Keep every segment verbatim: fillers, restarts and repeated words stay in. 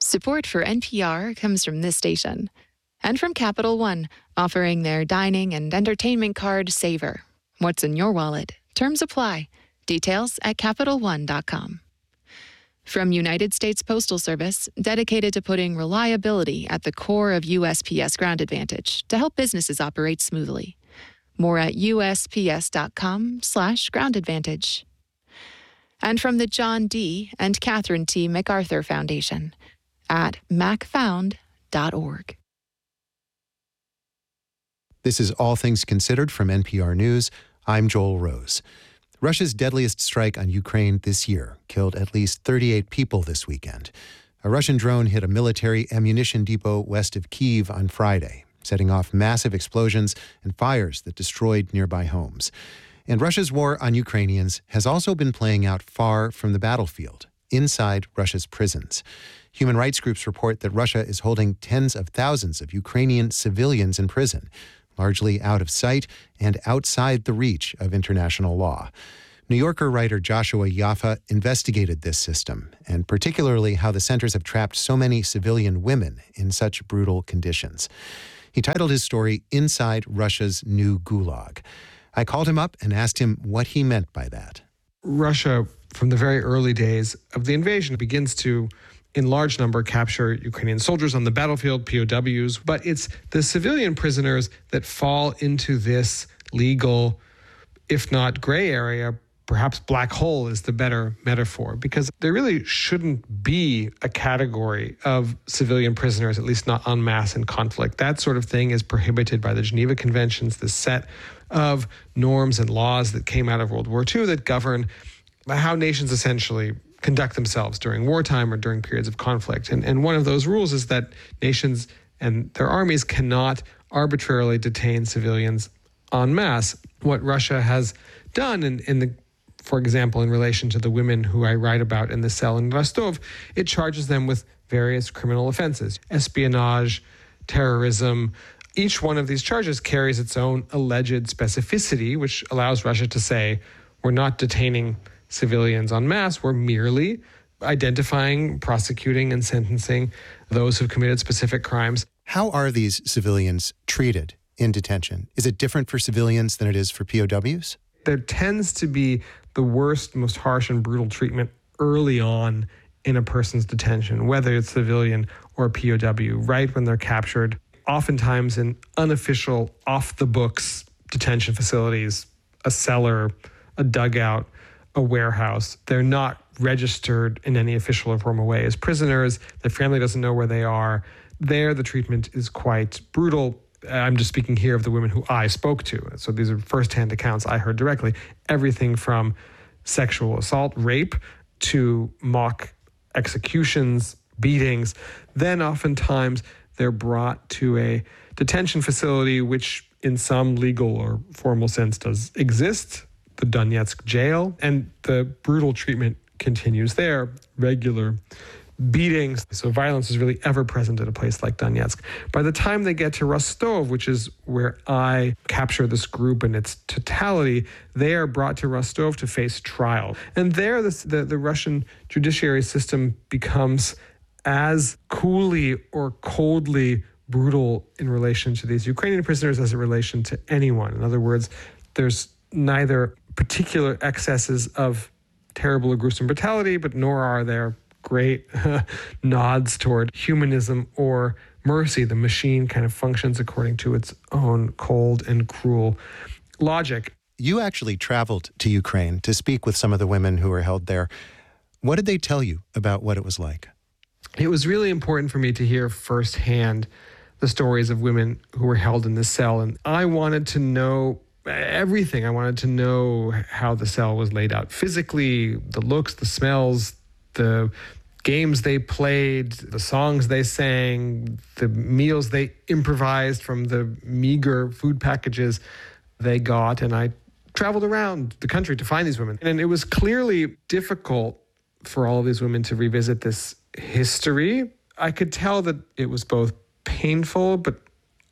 Support for N P R comes from this station and from Capital One, offering their dining and entertainment card Savor. What's in your wallet? Terms apply. Details at Capital One dot com. From United States Postal Service, dedicated to putting reliability at the core of U S P S Ground Advantage to help businesses operate smoothly. More at U S P S dot com slash ground advantage. And from the John D. and Catherine T. MacArthur Foundation at mac found dot org. This is All Things Considered from N P R News. I'm Joel Rose. Russia's deadliest strike on Ukraine this year killed at least thirty-eight people this weekend. A Russian drone hit a military ammunition depot west of Kyiv on Friday, setting off massive explosions and fires that destroyed nearby homes. And Russia's war on Ukrainians has also been playing out far from the battlefield, inside Russia's prisons. Human rights groups report that Russia is holding tens of thousands of Ukrainian civilians in prison, largely out of sight and outside the reach of international law. New Yorker writer Joshua Yaffa investigated this system, and particularly how the centers have trapped so many civilian women in such brutal conditions. He titled his story, Inside Russia's New Gulag. I called him up and asked him what he meant by that. Russia, from the very early days of the invasion, begins to, in large number, capture Ukrainian soldiers on the battlefield, P O Ws. But it's the civilian prisoners that fall into this legal, if not gray area, perhaps black hole is the better metaphor, because there really shouldn't be a category of civilian prisoners, at least not en masse in conflict. That sort of thing is prohibited by the Geneva Conventions, the set of norms and laws that came out of World War Two that govern how nations essentially conduct themselves during wartime or during periods of conflict. And, and one of those rules is that nations and their armies cannot arbitrarily detain civilians en masse. What Russia has done in, in the For example, in relation to the women who I write about in the cell in Rostov, it charges them with various criminal offenses, espionage, terrorism. Each one of these charges carries its own alleged specificity, which allows Russia to say, we're not detaining civilians en masse, we're merely identifying, prosecuting, and sentencing those who've committed specific crimes. How are these civilians treated in detention? Is it different for civilians than it is for P O Ws? There tends to be the worst, most harsh and brutal treatment early on in a person's detention, whether it's civilian or P O W, right when they're captured, oftentimes in unofficial, off-the-books detention facilities, a cellar, a dugout, a warehouse. They're not registered in any official or formal way as prisoners. Their family doesn't know where they are. There, the treatment is quite brutal. I'm just speaking here of the women who I spoke to. So these are firsthand accounts I heard directly. Everything from sexual assault, rape, to mock executions, beatings. Then oftentimes they're brought to a detention facility, which in some legal or formal sense does exist, the Donetsk jail. And the brutal treatment continues there, regular beatings. So violence is really ever present at a place like Donetsk. By the time they get to Rostov, which is where I capture this group in its totality, they are brought to Rostov to face trial. And there, the, the, the Russian judiciary system becomes as coolly or coldly brutal in relation to these Ukrainian prisoners as in relation to anyone. In other words, there's neither particular excesses of terrible or gruesome brutality, but nor are there great nods toward humanism or mercy. The machine kind of functions according to its own cold and cruel logic. You actually traveled to Ukraine to speak with some of the women who were held there. What did they tell you about what it was like? It was really important for me to hear firsthand the stories of women who were held in this cell. And I wanted to know everything. I wanted to know how the cell was laid out physically, the looks, the smells, the games they played, the songs they sang, the meals they improvised from the meager food packages they got. And I traveled around the country to find these women. And it was clearly difficult for all of these women to revisit this history. I could tell that it was both painful, but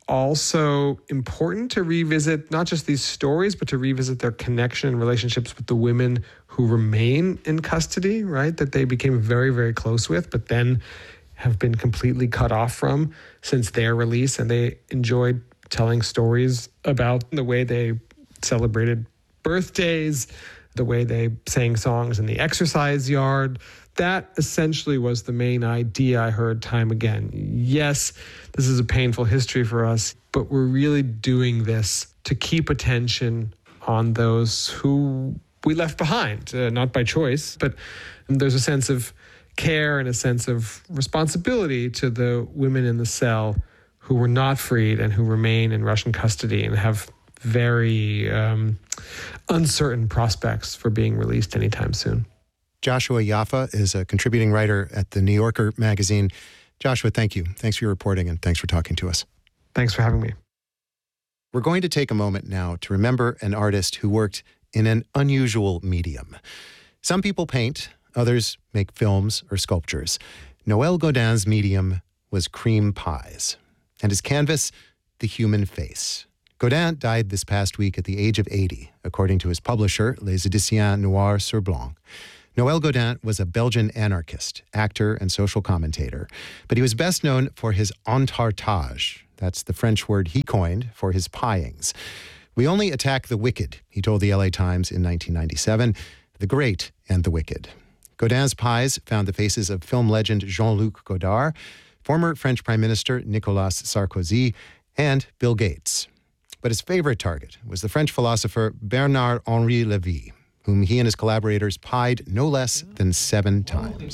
also important to revisit not just these stories, but to revisit their connection and relationships with the women who remain in custody, right? That they became very, very close with, but then have been completely cut off from since their release, and they enjoyed telling stories about the way they celebrated birthdays, the way they sang songs in the exercise yard. That essentially was the main idea I heard time again. Yes, this is a painful history for us, but we're really doing this to keep attention on those who we left behind, uh, not by choice, but there's a sense of care and a sense of responsibility to the women in the cell who were not freed and who remain in Russian custody and have very um, uncertain prospects for being released anytime soon. Joshua Yaffa is a contributing writer at The New Yorker magazine. Joshua, thank you. Thanks for your reporting and thanks for talking to us. Thanks for having me. We're going to take a moment now to remember an artist who worked in an unusual medium. Some people paint, others make films or sculptures. Noel Godin's medium was cream pies, and his canvas, the human face. Godin died this past week at the age of eighty, according to his publisher, Les Éditions Noir sur Blanc. Noel Godin was a Belgian anarchist, actor, and social commentator, but he was best known for his entartage. That's the French word he coined for his pieings. We only attack the wicked, he told the L A Times in nineteen ninety-seven, the great and the wicked. Godin's pies found the faces of film legend Jean-Luc Godard, former French Prime Minister Nicolas Sarkozy, and Bill Gates. But his favorite target was the French philosopher Bernard-Henri Lévy, whom he and his collaborators pied no less than seven times.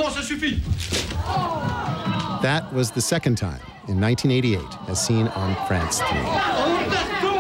That was the second time, in nineteen eighty-eight, as seen on France three.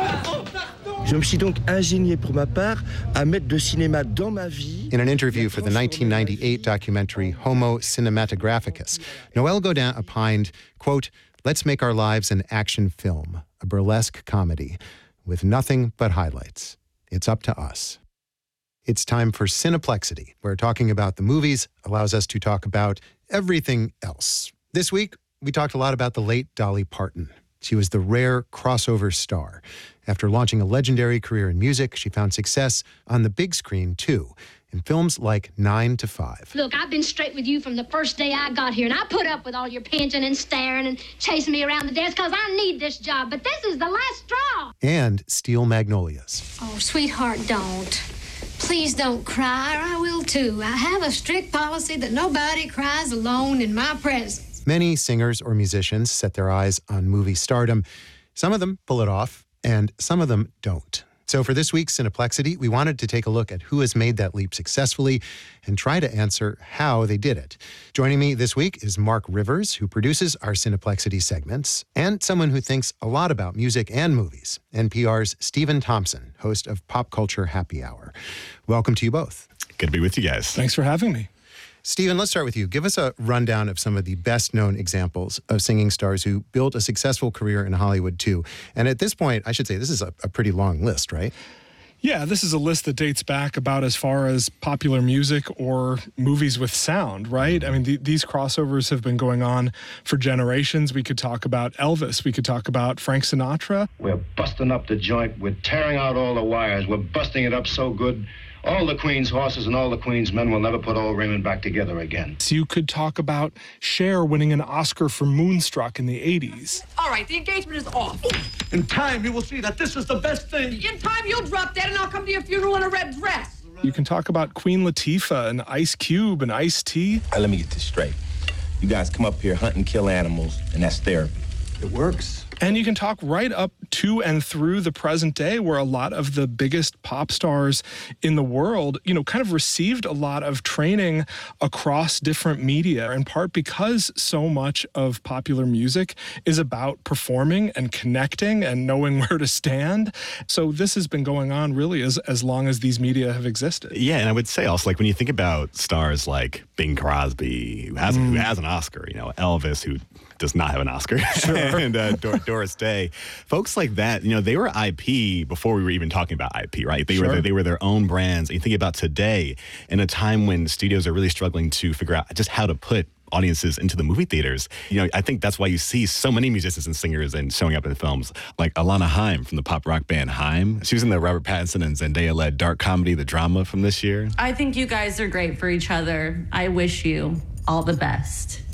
Je me suis donc ingénié pour ma part à mettre le cinéma dans ma vie. In an interview for the nineteen ninety-eight documentary Homo Cinematographicus, Noel Godin opined, quote, "Let's make our lives an action film, a burlesque comedy, with nothing but highlights. It's up to us." It's time for Cineplexity, where talking about the movies allows us to talk about everything else. This week, we talked a lot about the late Dolly Parton. She was the rare crossover star. After launching a legendary career in music, she found success on the big screen, too, in films like Nine to Five. Look, I've been straight with you from the first day I got here, and I put up with all your pinching and staring and chasing me around the desk because I need this job, but this is the last straw. And Steel Magnolias. Oh, sweetheart, don't. Please don't cry, or I will too. I have a strict policy that nobody cries alone in my presence. Many singers or musicians set their eyes on movie stardom. Some of them pull it off, and some of them don't. So for this week's Cineplexity, we wanted to take a look at who has made that leap successfully and try to answer how they did it. Joining me this week is Mark Rivers, who produces our Cineplexity segments, and someone who thinks a lot about music and movies, N P R's Stephen Thompson, host of Pop Culture Happy Hour. Welcome to you both. Good to be with you guys. Thanks for having me. Stephen, let's start with you. Give us a rundown of some of the best-known examples of singing stars who built a successful career in Hollywood, too. And at this point, I should say, this is a, a pretty long list, right? Yeah, this is a list that dates back about as far as popular music or movies with sound, right? I mean, the, these crossovers have been going on for generations. We could talk about Elvis. We could talk about Frank Sinatra. We're busting up the joint. We're tearing out all the wires. We're busting it up so good. All the Queen's horses and all the Queen's men will never put old Raymond back together again. So you could talk about Cher winning an Oscar for Moonstruck in the eighties. All right, the engagement is off. In time, you will see that this is the best thing. In time, you'll drop dead and I'll come to your funeral in a red dress. You can talk about Queen Latifah and Ice Cube and Ice-T. Right, let me get this straight. You guys come up here, hunt and kill animals, and that's therapy. It works. And you can talk right up to and through the present day, where a lot of the biggest pop stars in the world, you know, kind of received a lot of training across different media, in part because so much of popular music is about performing and connecting and knowing where to stand. So this has been going on really as, as long as these media have existed. Yeah, and I would say also, like, when you think about stars like Bing Crosby, who has, mm. who has an Oscar, you know, Elvis, who does not have an Oscar, sure. and uh, Dor- Doris Day, folks like that, you know, they were I P before we were even talking about I P, right? They sure. were they were their own brands. And you think about today, in a time when studios are really struggling to figure out just how to put audiences into the movie theaters. You know, I think that's why you see so many musicians and singers and showing up in films, like Alana Haim from the pop rock band Haim. She was in the Robert Pattinson and Zendaya-led dark comedy, The Drama, from this year. I think you guys are great for each other. I wish you all the best.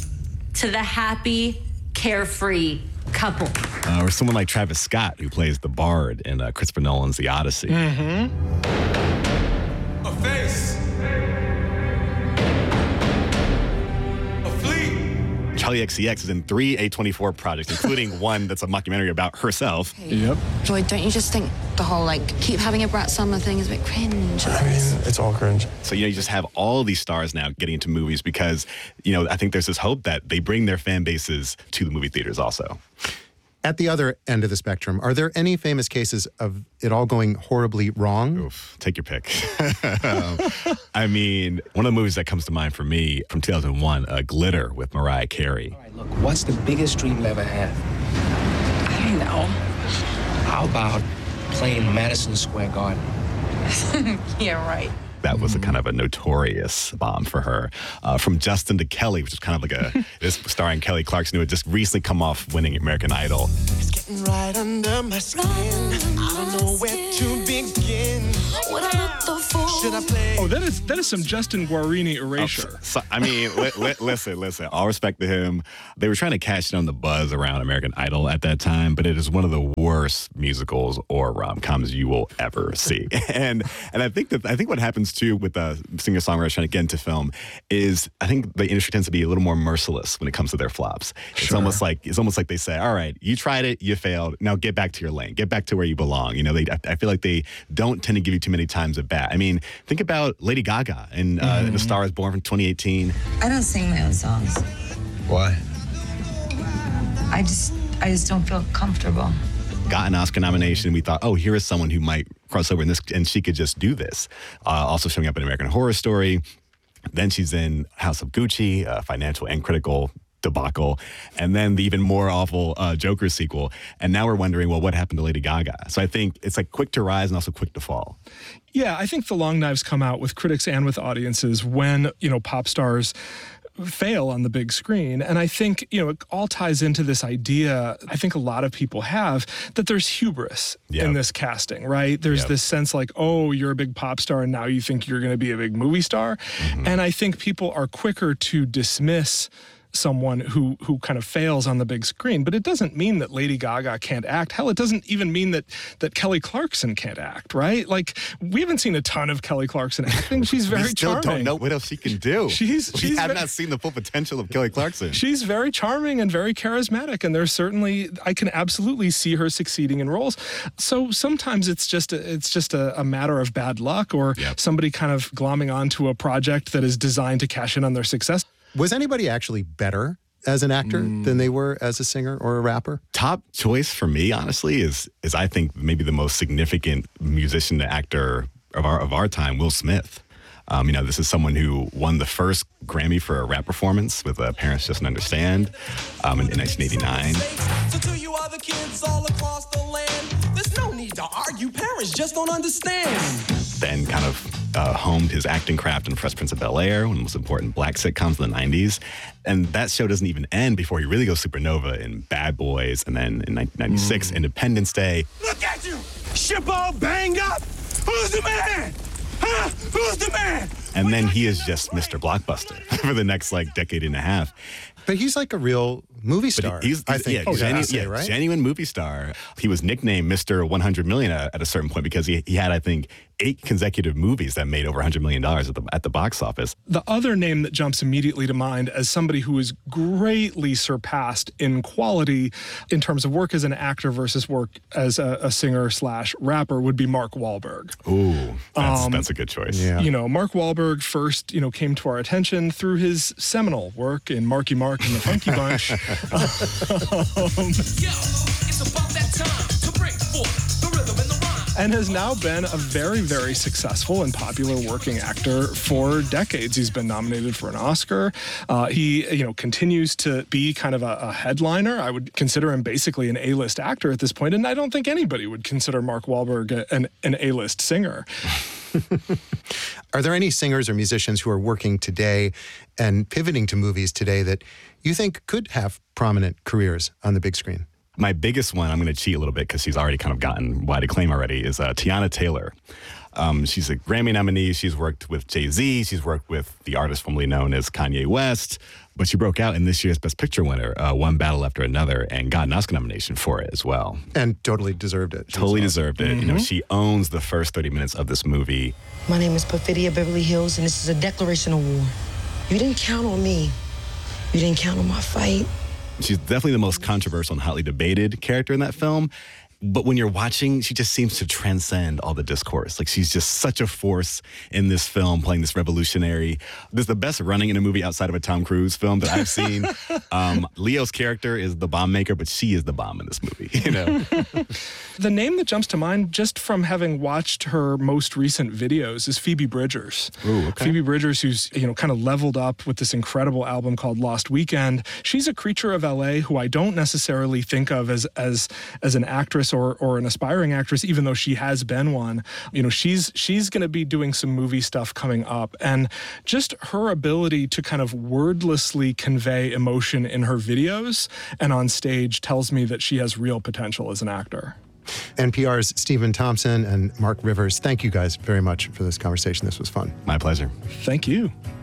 to the happy, carefree couple. Uh, or someone like Travis Scott, who plays the Bard in uh, Christopher Nolan's The Odyssey. Mm-hmm. A face. A fleet. Charlie X C X is in three A twenty-four projects, including one that's a mockumentary about herself. Yep. Joy, don't you just think the whole, like, keep having a Brett Summer thing is a bit cringe? I mean, it's all cringe. So, you know, you just have all these stars now getting into movies because, you know, I think there's this hope that they bring their fan bases to the movie theaters also. At the other end of the spectrum, are there any famous cases of it all going horribly wrong? Oof, take your pick. um, I mean, one of the movies that comes to mind for me from two thousand one, uh, Glitter with Mariah Carey. All right, look, what's the biggest dream you'll ever have? I don't know. How about playing Madison Square Garden? Yeah, right. That was a kind of a notorious bomb for her. Uh, from Justin to Kelly, which is kind of like a, this starring Kelly Clarkson, who had just recently come off winning American Idol. It's getting right under my skin. I don't know where to begin. What I look for. Should I play? Oh, that is that is some Justin Guarini erasure. Oh, so, I mean, li- li- listen, listen. All respect to him. They were trying to cash in on the buzz around American Idol at that time, but it is one of the worst musicals or rom-coms you will ever see. and and I think that I think what happens too with the singer-songwriters trying to get into film is I think the industry tends to be a little more merciless when it comes to their flops. It's Sure. almost like it's almost like they say, "All right, you tried it, you failed. Now get back to your lane. Get back to where you belong." You know, they I, I feel like they don't tend to give you too many times at bat. I mean, think about Lady Gaga and uh, Mm-hmm. The Star Is Born from twenty eighteen. I don't sing my own songs. Why? I just, I just don't feel comfortable. Got an Oscar nomination. We thought, oh, here is someone who might cross over in this, and she could just do this. Uh, also showing up in American Horror Story. Then she's in House of Gucci, a financial and critical debacle, and then the even more awful uh, Joker sequel. And now we're wondering, well, what happened to Lady Gaga? So I think it's like quick to rise and also quick to fall. Yeah, I think the long knives come out with critics and with audiences when, you know, pop stars fail on the big screen. And I think, you know, it all ties into this idea I think a lot of people have that there's hubris Yep. in this casting, right? There's Yep. this sense like, oh, you're a big pop star and now you think you're going to be a big movie star. Mm-hmm. And I think people are quicker to dismiss someone who who kind of fails on the big screen, but it doesn't mean that Lady Gaga can't act. Hell, it doesn't even mean that that Kelly Clarkson can't act, right? Like, we haven't seen a ton of Kelly Clarkson acting. She's very we still charming. don't know what else she can do. She's, we she's have ve- not seen the full potential of Kelly Clarkson. She's very charming and very charismatic, and there's certainly I can absolutely see her succeeding in roles. So sometimes it's just a, it's just a, a matter of bad luck or Yep. somebody kind of glomming onto a project that is designed to cash in on their success. Was anybody actually better as an actor Mm. than they were as a singer or a rapper? Top choice for me, honestly, is is I think maybe the most significant musician to actor of our of our time, Will Smith. Um, you know, this is someone who won the first Grammy for a rap performance with uh, Parents Just Don't Understand um, in, in nineteen eighty-nine. So to you other kids all across the land, there's no need to argue. Parents just don't understand. Then kind of uh, homed his acting craft in Fresh Prince of Bel-Air, one of the most important black sitcoms in the nineties. And that show doesn't even end before he really goes supernova in Bad Boys, and then in nineteen ninety-six, Independence Day. Look at you! Ship all banged up! Who's the man? Huh? Who's the man? And then he is just Mister Blockbuster for the next like decade and a half. But he's like a real movie star. But he's, he's I think. yeah, you genu- gotta say, yeah, right? genuine movie star. He was nicknamed Mister one hundred million at, at a certain point because he, he had, I think, eight consecutive movies that made over one hundred million dollars at the at the box office. The other name that jumps immediately to mind as somebody who is greatly surpassed in quality in terms of work as an actor versus work as a, a singer slash rapper would be Mark Wahlberg. Ooh, that's, Um, that's a good choice. Yeah. You know, Mark Wahlberg first, you know, came to our attention through his seminal work in Marky Mark and the Funky Bunch. um, and has now been a very, very successful and popular working actor for decades. He's been nominated for an Oscar. Uh, he, you know, continues to be kind of a, a headliner. I would consider him basically an A-list actor at this point, and I don't think anybody would consider Mark Wahlberg a, an, an A-list singer. Are there any singers or musicians who are working today and pivoting to movies today that you think could have prominent careers on the big screen? My biggest one, I'm going to cheat a little bit because she's already kind of gotten wide acclaim already, is uh, Tiana Taylor. Um, she's a Grammy nominee. She's worked with Jay-Z. She's worked with the artist formerly known as Kanye West. But she broke out in this year's Best Picture winner, uh, One Battle After Another, and got an Oscar nomination for it as well. And totally deserved it. Totally deserved it. Mm-hmm. You know, she owns the first thirty minutes of this movie. My name is Perfidia Beverly Hills, and this is a declaration of war. You didn't count on me. You didn't count on my fight. She's definitely the most controversial and hotly debated character in that film. But when you're watching, she just seems to transcend all the discourse. Like, she's just such a force in this film, playing this revolutionary. This is the best running in a movie outside of a Tom Cruise film that I've seen. um, Leo's character is the bomb maker, but she is the bomb in this movie, you know? The name that jumps to mind, just from having watched her most recent videos, is Phoebe Bridgers. Ooh, okay. Phoebe Bridgers, who's, you know, kind of leveled up with this incredible album called Lost Weekend. She's a creature of L A who I don't necessarily think of as as as an actress or or an aspiring actress, even though she has been one. You know, she's she's going to be doing some movie stuff coming up, and just her ability to kind of wordlessly convey emotion in her videos and on stage tells me that she has real potential as an actor. N P R's Stephen Thompson and Mark Rivers, thank you guys very much for this conversation. This was fun. My pleasure. Thank you.